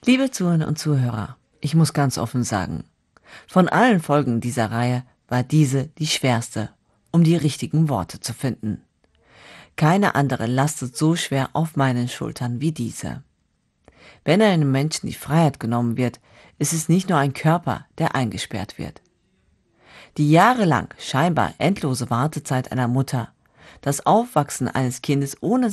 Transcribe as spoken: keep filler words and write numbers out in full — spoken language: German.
Liebe Zuhörerinnen und Zuhörer, ich muss ganz offen sagen, von allen Folgen dieser Reihe war diese die schwerste, um die richtigen Worte zu finden. Keine andere lastet so schwer auf meinen Schultern wie diese. Wenn einem Menschen die Freiheit genommen wird, ist es nicht nur ein Körper, der eingesperrt wird. Die jahrelang scheinbar endlose Wartezeit einer Mutter, das Aufwachsen eines Kindes ohne